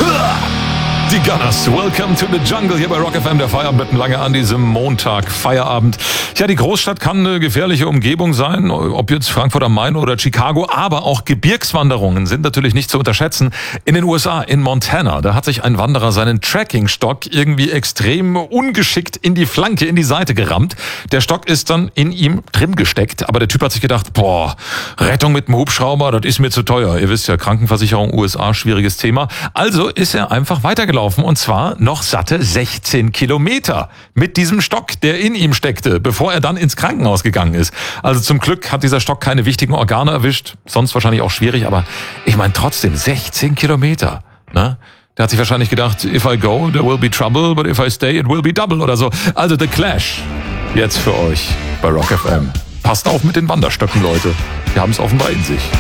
Die Gunners, welcome to the jungle hier bei Rock FM, der Feierabend lange an diesem Montag, Feierabend. Ja, die Großstadt kann eine gefährliche Umgebung sein, ob jetzt Frankfurt am Main oder Chicago, aber auch Gebirgswanderungen sind natürlich nicht zu unterschätzen. In den USA, in Montana, da hat sich ein Wanderer seinen Trekkingstock irgendwie extrem ungeschickt in die Flanke, in die Seite gerammt. Der Stock ist dann in ihm drin gesteckt, aber der Typ hat sich gedacht, Rettung mit dem Hubschrauber, das ist mir zu teuer. Ihr wisst ja, Krankenversicherung USA, schwieriges Thema. Also ist er einfach weitergelaufen. Und zwar noch satte 16 Kilometer mit diesem Stock, der in ihm steckte, bevor er dann ins Krankenhaus gegangen ist. Also zum Glück hat dieser Stock keine wichtigen Organe erwischt, sonst wahrscheinlich auch schwierig, aber ich meine trotzdem 16 Kilometer, ne? Der hat sich wahrscheinlich gedacht, if I go, there will be trouble, but if I stay, it will be double oder so. Also The Clash, jetzt für euch bei Rock FM. Passt auf mit den Wanderstöcken, Leute. Die haben es offenbar in sich.